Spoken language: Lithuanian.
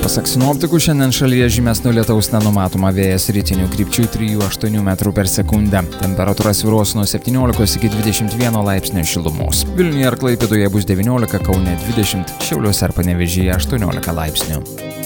Pasak sinoptikų, šiandien šalyje žymesnio lietaus nenumatoma, vėjas rytinių krypčių 3–8 metrų per sekundę. Temperatūra svyruos nuo 17 iki 21 laipsnio šilumos. Vilniuje ir Klaipėdoje bus 19, Kaune 20, Šiauliuose ir Panevėžyje 18 laipsnių.